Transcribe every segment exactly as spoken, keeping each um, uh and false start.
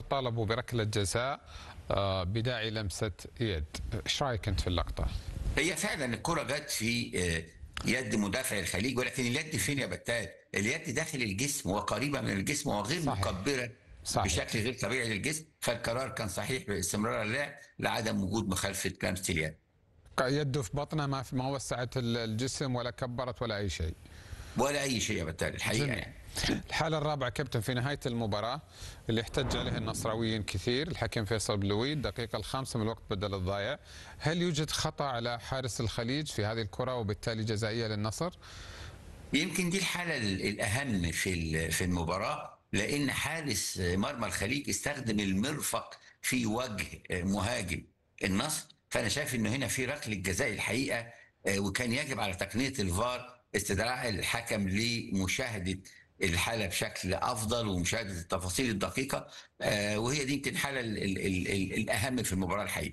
طالبوا بركلة جزاء بداعي لمسة يد. ايش رايك انت في اللقطة؟ هي فعلا الكرة جت في يد مدافع الخليج، ولكن اليد فين يا بتال؟ اليد داخل الجسم وقريبة من الجسم وغير صحيح. مكبرة صحيح. بشكل غير طبيعي للجسم، فالقرار كان صحيح باستمرار اللعب لعدم وجود مخالفة لمسة اليد. يده في بطنه، ما ما وسعت الجسم ولا كبرت ولا اي شيء. ولا اي شيء يا بتال الحقيقة جميل. يعني الحالة الرابعة كابتن في نهاية المباراة اللي احتج عليها النصراويين كثير، الحكم فيصل بلوي الدقيقة الخامسة من الوقت بدل الضايع، هل يوجد خطأ على حارس الخليج في هذه الكرة وبالتالي جزائية للنصر؟ يمكن دي الحالة الأهم في في المباراة، لأن حارس مرمى الخليج استخدم المرفق في وجه مهاجم النصر، فأنا شايف إنه هنا في ركلة جزاء الحقيقة، وكان يجب على تقنية الفار استدعاء الحكم لمشاهدة الحالة بشكل أفضل ومشاهدة التفاصيل الدقيقة، وهي دي يمكن الحالة الأهم في المباراة الحقيقة.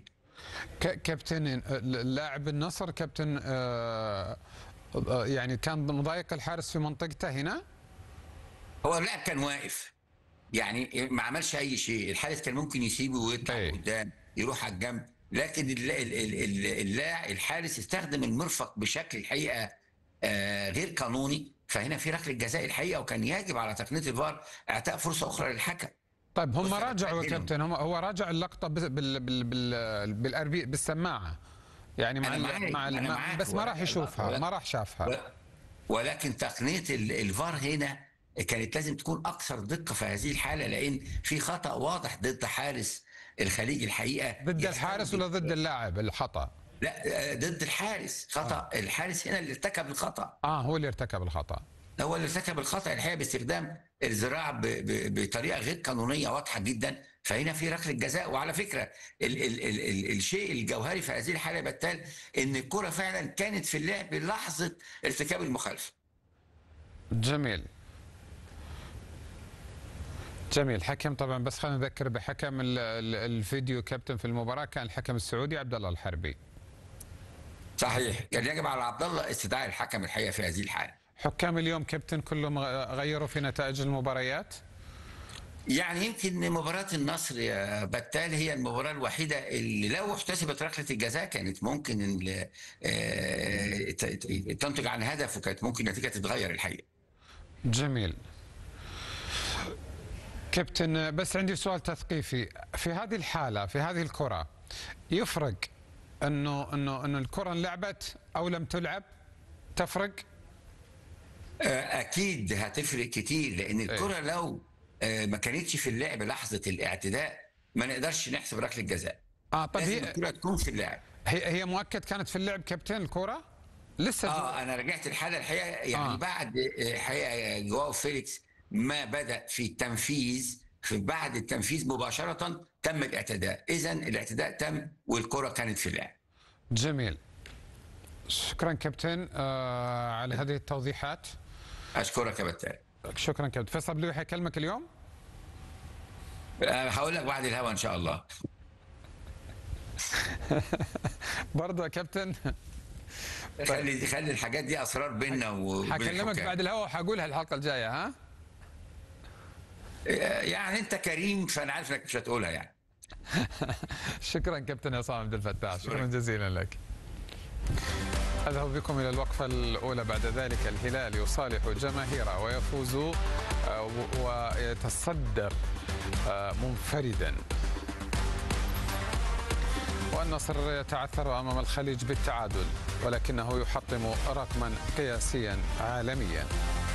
كابتن لاعب النصر كابتن آه يعني كان مضايق الحارس في منطقته هنا؟ هو اللاعب كان واقف، يعني ما عملش اي شيء، الحارس كان ممكن يسيبه ويطلع أيه. قدام يروح على الجنب، لكن اللاعب الحارس استخدم المرفق بشكل الحقيقه آه غير قانوني، فهنا في ركله جزاء الحقيقه، وكان يجب على تقنيه الفار اعطاء فرصه اخرى للحكم. طيب هم راجعوا يا كابتن، هم هو راجع اللقطه بال بال بال بالاربي بالسماعه يعني مع مع, مع بس ما راح يشوفها، ما راح شافها، ولكن تقنيه الفار هنا كانت لازم تكون اكثر دقه في هذه الحاله، لان في خطا واضح ضد حارس الخليج الحقيقه. ضد الحارس ولا ضد اللاعب الخطا؟ لا خطأ الحارس، خطا آه. الحارس هنا اللي ارتكب الخطا. اه هو اللي ارتكب الخطا، هو اللي ارتكب الخطا الحقيقه باستخدام الذراع بطريقه غير قانونيه واضحه جدا، فهنا في ركله جزاء. وعلى فكره ال ال ال ال الشيء الجوهري في هذه الحاله بتال ان الكره فعلا كانت في اللعب لحظه ارتكاب المخالفه. جميل جميل. حكم طبعا، بس خلينا نذكر بحكم الفيديو كابتن في المباراه كان الحكم السعودي عبد الله الحربي. صحيح، كان يجب على عبد الله استدعاء الحكم الحقيقه في هذه الحاله. حكام اليوم كابتن كلهم غيروا في نتائج المباريات؟ يعني يمكن مباراة النصر يا بتال هي المباراة الوحيدة اللي لو احتسبت ركلة الجزاء كانت ممكن تنتج عن هدف، وكانت ممكن النتيجة تتغير الحقيقة. جميل كابتن، بس عندي سؤال تثقيفي في هذه الحالة، في هذه الكرة يفرق انه انه انه الكرة انلعبت او لم تلعب؟ تفرق؟ اكيد هتفرق كتير، لان الكرة لو ما كانتش في اللعب لحظة الاعتداء ما نقدرش نحسب ركلة جزاء. اه طب لازم هي الكرة تكون في اللعب. هي هي مؤكد كانت في اللعب كابتن الكرة؟ لسه اه جو... انا رجعت الحالة الحقيقة يعني آه. بعد الحقيقة جواو فيليكس ما بدأ في التنفيذ، في بعد التنفيذ مباشرة تم الاعتداء، إذا الاعتداء تم والكرة كانت في اللعب. جميل، شكرا كابتن آه على هذه التوضيحات. أشكرك يا بتال. شكرا كابتن. فيصل بلوي حيكلمك اليوم؟ هقول لك بعد الهوا إن شاء الله. برضه يا كابتن خلي خلي الحاجات دي أسرار بيننا وبين حكلمك بعد الهوا وحقولها الحلقة الجاية. ها؟ يعني أنت كريم فأنا عارف إنك مش هتقولها يعني. شكرا كابتن عصام عبد الفتاح، شكرا جزيلا لك. أذهب بكم إلى الوقفة الأولى، بعد ذلك الهلال يصالح جماهيره ويفوز ويتصدر منفردا، والنصر يتعثر أمام الخليج بالتعادل ولكنه يحطم رقما قياسيا عالميا.